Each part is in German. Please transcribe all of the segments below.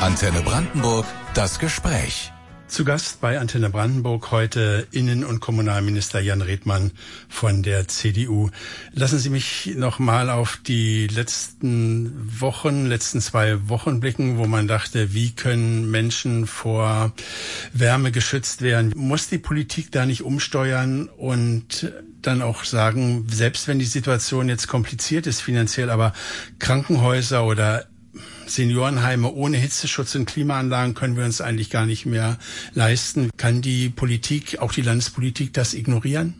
Antenne Brandenburg, das Gespräch. Zu Gast bei Antenne Brandenburg heute Innen- und Kommunalminister Jan Redmann von der CDU. Lassen Sie mich noch mal auf die letzten 2 Wochen blicken, wo man dachte, wie können Menschen vor Wärme geschützt werden? Muss die Politik da nicht umsteuern und dann auch sagen, selbst wenn die Situation jetzt kompliziert ist finanziell, aber Krankenhäuser oder Seniorenheime ohne Hitzeschutz und Klimaanlagen können wir uns eigentlich gar nicht mehr leisten. Kann die Politik, auch die Landespolitik, das ignorieren?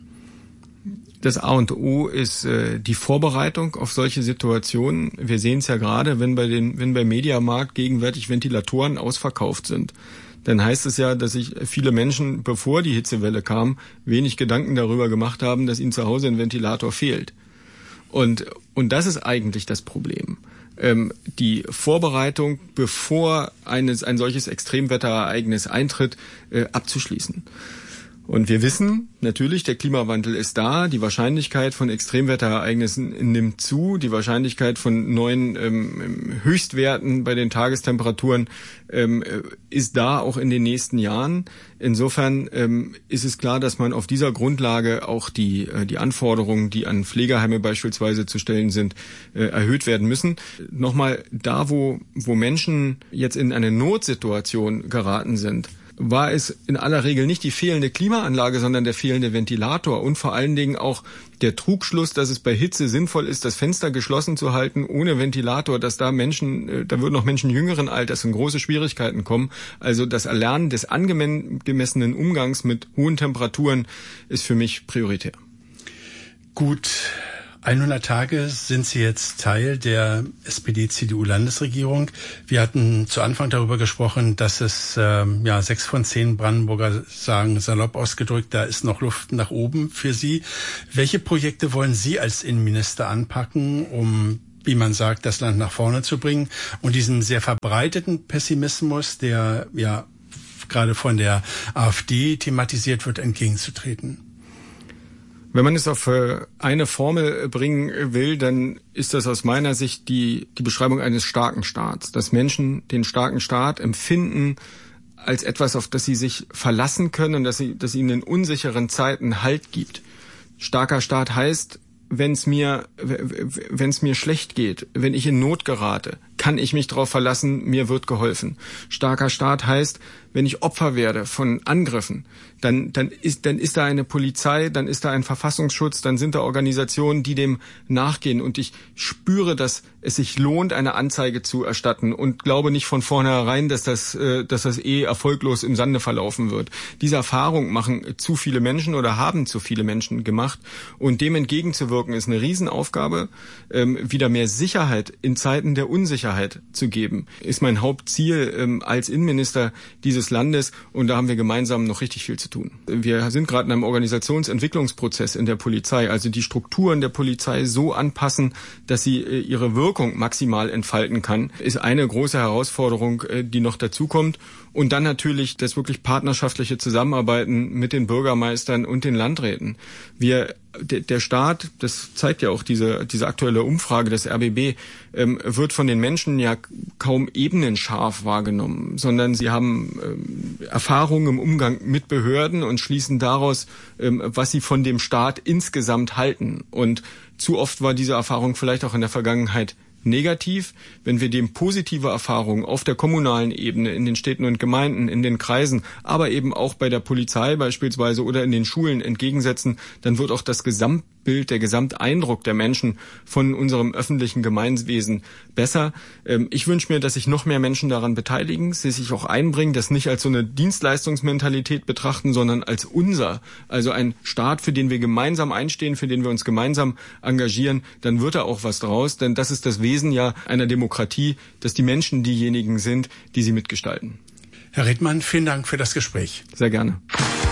Das A und O ist die Vorbereitung auf solche Situationen. Wir sehen es ja gerade, wenn bei Mediamarkt gegenwärtig Ventilatoren ausverkauft sind. Dann heißt es ja, dass sich viele Menschen, bevor die Hitzewelle kam, wenig Gedanken darüber gemacht haben, dass ihnen zu Hause ein Ventilator fehlt. Und das ist eigentlich das Problem. Die Vorbereitung, bevor ein solches Extremwetterereignis eintritt, abzuschließen. Und wir wissen natürlich, der Klimawandel ist da, die Wahrscheinlichkeit von Extremwetterereignissen nimmt zu, die Wahrscheinlichkeit von neuen Höchstwerten bei den Tagestemperaturen ist da auch in den nächsten Jahren. Insofern ist es klar, dass man auf dieser Grundlage auch die Anforderungen, die an Pflegeheime beispielsweise zu stellen sind, erhöht werden müssen. Nochmal, da wo Menschen jetzt in eine Notsituation geraten sind, war es in aller Regel nicht die fehlende Klimaanlage, sondern der fehlende Ventilator und vor allen Dingen auch der Trugschluss, dass es bei Hitze sinnvoll ist, das Fenster geschlossen zu halten ohne Ventilator, dass da würden auch Menschen jüngeren Alters in große Schwierigkeiten kommen. Also das Erlernen des angemessenen Umgangs mit hohen Temperaturen ist für mich prioritär. Gut. 100 Tage sind Sie jetzt Teil der SPD-CDU-Landesregierung. Wir hatten zu Anfang darüber gesprochen, dass es 6 von 10 Brandenburger sagen, salopp ausgedrückt, da ist noch Luft nach oben für Sie. Welche Projekte wollen Sie als Innenminister anpacken, um, wie man sagt, das Land nach vorne zu bringen und diesem sehr verbreiteten Pessimismus, der ja gerade von der AfD thematisiert wird, entgegenzutreten? Wenn man es auf eine Formel bringen will, dann ist das aus meiner Sicht die Beschreibung eines starken Staats. Dass Menschen den starken Staat empfinden als etwas, auf das sie sich verlassen können und dass ihnen in unsicheren Zeiten Halt gibt. Starker Staat heißt, wenn es mir schlecht geht, wenn ich in Not gerate, kann ich mich darauf verlassen, mir wird geholfen. Starker Staat heißt, wenn ich Opfer werde von Angriffen, dann ist da eine Polizei, dann ist da ein Verfassungsschutz, dann sind da Organisationen, die dem nachgehen und ich spüre, dass es sich lohnt, eine Anzeige zu erstatten und glaube nicht von vornherein, dass das erfolglos im Sande verlaufen wird. Diese Erfahrung machen zu viele Menschen oder haben zu viele Menschen gemacht und dem entgegenzuwirken ist eine Riesenaufgabe. Wieder mehr Sicherheit in Zeiten der Unsicherheit zu geben, ist mein Hauptziel als Innenminister dieses Landes und da haben wir gemeinsam noch richtig viel zu tun. Wir sind gerade in einem Organisationsentwicklungsprozess in der Polizei, also die Strukturen der Polizei so anpassen, dass sie ihre Wirkung maximal entfalten kann, ist eine große Herausforderung, die noch dazukommt. Und dann natürlich das wirklich partnerschaftliche Zusammenarbeiten mit den Bürgermeistern und den Landräten. Der Staat, das zeigt ja auch diese aktuelle Umfrage des RBB, wird von den Menschen ja kaum ebenenscharf wahrgenommen, sondern sie haben Erfahrungen im Umgang mit Behörden und schließen daraus, was sie von dem Staat insgesamt halten. Und zu oft war diese Erfahrung vielleicht auch in der Vergangenheit negativ. Wenn wir dem positive Erfahrungen auf der kommunalen Ebene, in den Städten und Gemeinden, in den Kreisen, aber eben auch bei der Polizei beispielsweise oder in den Schulen entgegensetzen, dann wird auch das Gesamtbild, der Gesamteindruck der Menschen von unserem öffentlichen Gemeinwesen besser. Ich wünsche mir, dass sich noch mehr Menschen daran beteiligen, sie sich auch einbringen, das nicht als so eine Dienstleistungsmentalität betrachten, sondern als also ein Staat, für den wir gemeinsam einstehen, für den wir uns gemeinsam engagieren, dann wird da auch was draus, denn das ist das Wesen ja einer Demokratie, dass die Menschen diejenigen sind, die sie mitgestalten. Herr Redmann, vielen Dank für das Gespräch. Sehr gerne.